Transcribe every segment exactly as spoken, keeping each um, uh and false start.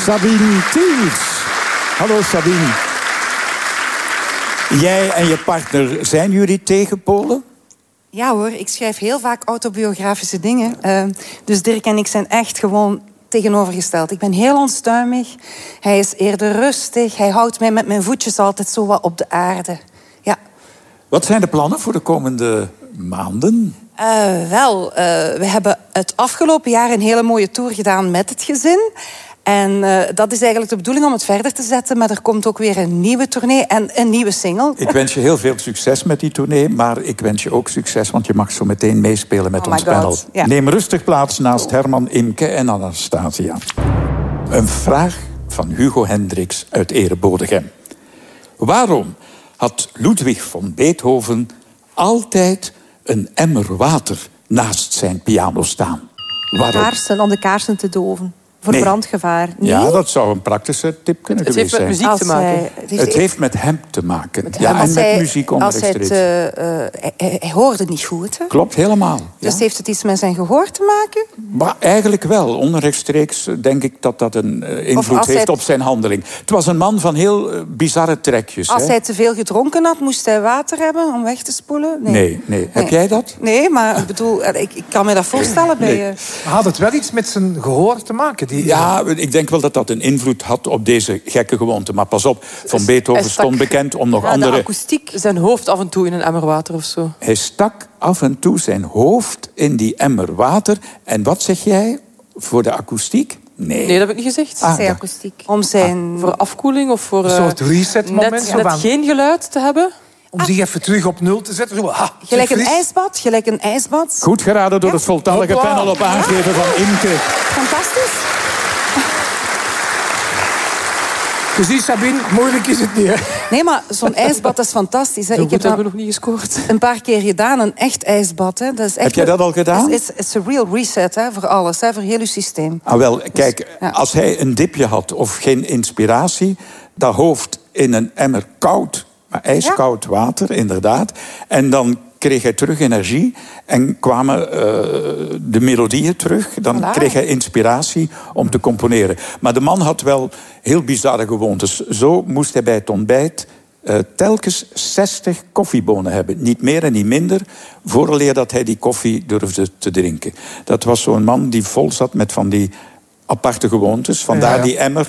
Sabine Thiers. Hallo Sabine. Jij en je partner, zijn jullie tegenpolen? Ja hoor, ik schrijf heel vaak autobiografische dingen. Uh, dus Dirk en ik zijn echt gewoon tegenovergesteld. Ik ben heel onstuimig. Hij is eerder rustig. Hij houdt mij met mijn voetjes altijd zo wat op de aarde. Ja. Wat zijn de plannen voor de komende maanden? Uh, wel, uh, we hebben het afgelopen jaar een hele mooie tour gedaan met het gezin. En uh, dat is eigenlijk de bedoeling om het verder te zetten. Maar er komt ook weer een nieuwe tournee en een nieuwe single. Ik wens je heel veel succes met die tournee. Maar ik wens je ook succes, want je mag zo meteen meespelen met oh ons panel. Ja. Neem rustig plaats naast Herman, Imke en Anastasia. Een vraag van Hugo Hendricks uit Erebodegem. Waarom had Ludwig van Beethoven altijd een emmer water naast zijn piano staan? Waarom? Kaarsen, om de kaarsen te doven. Voor nee. brandgevaar. Nee? Ja, dat zou een praktische tip kunnen het geweest zijn. Het heeft met muziek te maken. Hij, het, heeft... het heeft met hem te maken. Met ja, en met hij, muziek als hij, het, onrechtstreeks. uh, uh, hij, hij hoorde niet goed. Hè? Klopt, helemaal. Dus ja. heeft het iets met zijn gehoor te maken? Maar eigenlijk wel. Onrechtstreeks denk ik dat dat een uh, invloed heeft het... op zijn handeling. Het was een man van heel uh, bizarre trekjes. Als hè? hij te veel gedronken had, moest hij water hebben om weg te spoelen? Nee, nee. nee. nee. Heb jij dat? Nee, maar ik bedoel, ik, ik kan me dat voorstellen nee. bij... Uh... Had het wel iets met zijn gehoor te maken? Die... Ja, ik denk wel dat dat een invloed had op deze gekke gewoonte. Maar pas op, Van Beethoven stak... stond bekend om nog ja, andere... de akoestiek, zijn hoofd af en toe in een emmer water of zo. Hij stak af en toe zijn hoofd in die emmer water. En wat zeg jij voor de akoestiek? Nee. Nee, dat heb ik niet gezegd. Ah, zijn akoestiek. Om zijn... Ah, voor afkoeling of voor... Een soort reset-moment. Net, net van... geen geluid te hebben. Om zich even terug op nul te zetten. Zo, ha, gelijk een ijsbad, gelijk een ijsbad. Goed geraden door ja? het voltallige Hopla. panel op aangeven ja? van Imke. Fantastisch. Je ziet, Sabine, moeilijk is het niet, hè? Nee, maar zo'n ijsbad is fantastisch. Hè. Zo ik heb hebben we nog niet gescoord. Een paar keer gedaan, een echt ijsbad. Hè. Dat is echt heb jij dat al gedaan? Het is, is een real reset hè, voor alles, hè, voor heel je systeem. Ah, wel, kijk, dus, ja. als hij een dipje had of geen inspiratie... dat hoofd in een emmer koud, maar ijskoud ja? water, inderdaad... en dan kreeg hij terug energie en kwamen uh, de melodieën terug. Dan voilà. kreeg hij inspiratie om te componeren. Maar de man had wel heel bizarre gewoontes. Zo moest hij bij het ontbijt uh, telkens zestig koffiebonen hebben. Niet meer en niet minder, vooraleer dat hij die koffie durfde te drinken. Dat was zo'n man die vol zat met van die aparte gewoontes. Vandaar ja, ja. die emmer...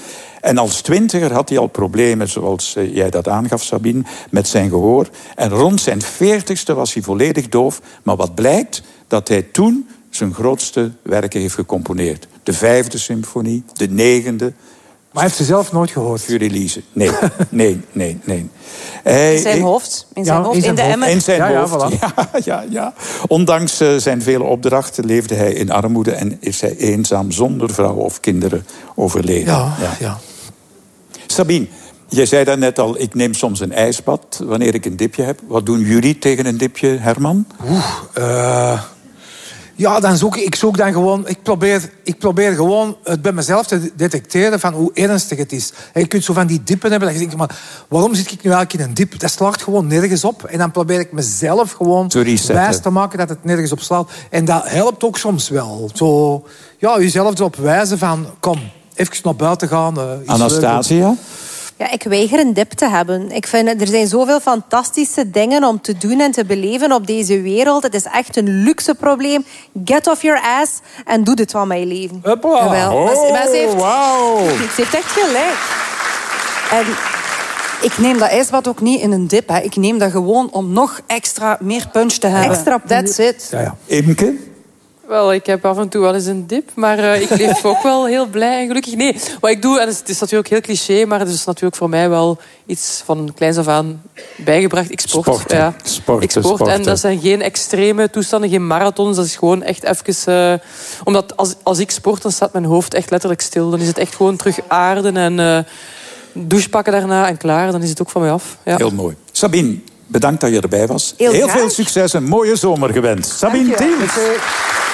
En als twintiger had hij al problemen, zoals uh, jij dat aangaf, Sabine, met zijn gehoor. En rond zijn veertigste was hij volledig doof. Maar wat blijkt, dat hij toen zijn grootste werken heeft gecomponeerd. De vijfde symfonie, de negende. Maar hij heeft ze zelf nooit gehoord? Furilize. Nee, nee, nee, nee. Hij, in zijn hoofd? In zijn ja, hoofd, in, zijn in de emmer? In zijn ja, hoofd, ja, voilà. ja, ja, ja. Ondanks uh, zijn vele opdrachten leefde hij in armoede... en is hij eenzaam zonder vrouw of kinderen overleden. Ja, ja. ja. Sabine, jij zei daarnet al, ik neem soms een ijsbad wanneer ik een dipje heb. Wat doen jullie tegen een dipje, Herman? Oeh, uh, ja, dan zoek ik, ik zoek dan gewoon... Ik probeer, ik probeer gewoon het bij mezelf te detecteren van hoe ernstig het is. En je kunt zo van die dippen hebben dat je denkt, maar waarom zit ik nu eigenlijk in een dip? Dat slaagt gewoon nergens op. En dan probeer ik mezelf gewoon wijs te maken dat het nergens op slaat. En dat helpt ook soms wel. Zo, ja, jezelf erop wijzen van, kom... Even naar buiten gaan. Uh, Anastasia? Ja, ik weiger een dip te hebben. Ik vind, er zijn zoveel fantastische dingen om te doen en te beleven op deze wereld. Het is echt een luxe probleem. Get off your ass en doe dit wat met je leven. Hopla. Jawel. Oh, maar, maar ze, heeft, wow. ze heeft echt gelijk. En ik neem dat ijsbad ook niet in een dip. Hè. Ik neem dat gewoon om nog extra meer punch te hebben. Extra That's it. Ja, ja. Imke? Wel, ik heb af en toe wel eens een dip, maar uh, ik leef ook wel heel blij en gelukkig. Nee, wat ik doe, en het is natuurlijk heel cliché, maar het is natuurlijk voor mij wel iets van kleins af aan bijgebracht. Ik sport. Sporten. Ja. Sporten, ik sport sporten. En dat zijn geen extreme toestanden, geen marathons. Dat is gewoon echt even... Uh, omdat als, als ik sport, dan staat mijn hoofd echt letterlijk stil. Dan is het echt gewoon terug aarden en uh, douche pakken daarna en klaar. Dan is het ook van mij af. Ja. Heel mooi. Sabine, bedankt dat je erbij was. Heel, heel veel succes en mooie zomer gewenst. Sabine Thiers.